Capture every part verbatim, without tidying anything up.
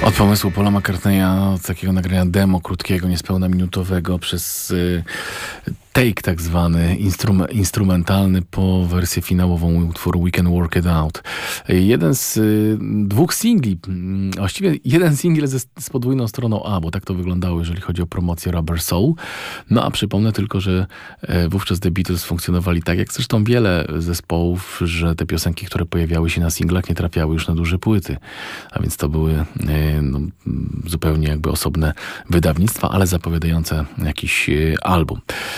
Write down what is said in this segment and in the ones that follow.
Od pomysłu Paula McCartneya, od takiego nagrania demo krótkiego, niespełna minutowego przez y, take tak zwany, instrum, instrumentalny po wersję finałową utworu We Can Work It Out. Jeden z y, dwóch singli, y, właściwie jeden singiel ze, z podwójną stroną A, bo tak to wyglądało, jeżeli chodzi o promocję Rubber Soul. No a przypomnę tylko, że y, wówczas The Beatles funkcjonowali tak, jak zresztą wiele zespołów, że te piosenki, które pojawiały się na singlach, nie trafiały już na duże płyty. A więc to były y, no, zupełnie jakby osobne wydawnictwa, ale zapowiadające jakiś y, album.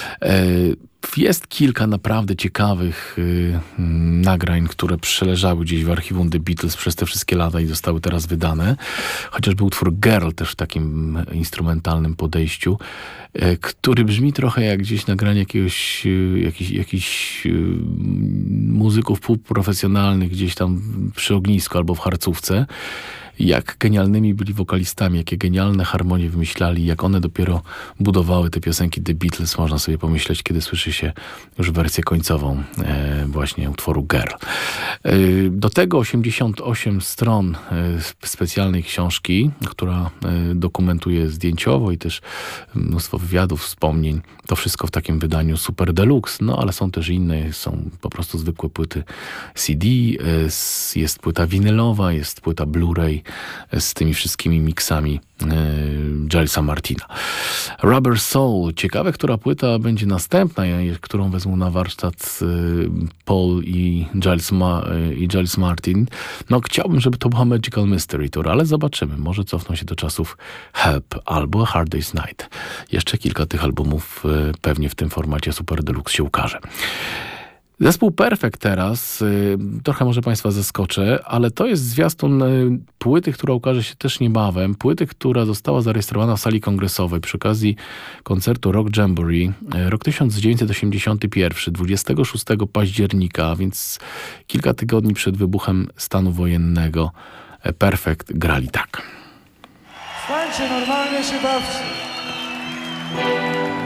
Jest kilka naprawdę ciekawych y, nagrań, które przeleżały gdzieś w archiwum The Beatles przez te wszystkie lata i zostały teraz wydane. Chociażby utwór Girl też w takim instrumentalnym podejściu, y, który brzmi trochę jak gdzieś nagranie jakiegoś, y, jakichś, jakichś y, muzyków półprofesjonalnych gdzieś tam przy ognisku albo w harcówce. Jak genialnymi byli wokalistami, jakie genialne harmonie wymyślali, jak one dopiero budowały te piosenki The Beatles, można sobie pomyśleć, kiedy słyszy się już wersję końcową e, właśnie utworu Girl. E, do tego osiemdziesiąt osiem stron e, specjalnej książki, która e, dokumentuje zdjęciowo i też mnóstwo wywiadów, wspomnień. To wszystko w takim wydaniu super deluxe, no ale są też inne, są po prostu zwykłe płyty C D, e, jest płyta winylowa, jest płyta Blu-ray, z tymi wszystkimi miksami e, Gilesa Martina. Rubber Soul. Ciekawe, która płyta będzie następna, którą wezmą na warsztat e, Paul i Giles, Ma, e, i Giles Martin. No, chciałbym, żeby to była Magical Mystery Tour, ale zobaczymy. Może cofną się do czasów Help albo A Hard Day's Night. Jeszcze kilka tych albumów e, pewnie w tym formacie Super Deluxe się ukaże. Zespół Perfect teraz, y, trochę może Państwa zaskoczę, ale to jest zwiastun y, płyty, która ukaże się też niebawem. Płyty, która została zarejestrowana w sali kongresowej przy okazji koncertu Rock Jamboree. Y, rok tysiąc dziewięćset osiemdziesiąty pierwszy, dwudziestego szóstego października, więc kilka tygodni przed wybuchem stanu wojennego. y, Perfect grali tak. Stańcie, normalnie się bawcie.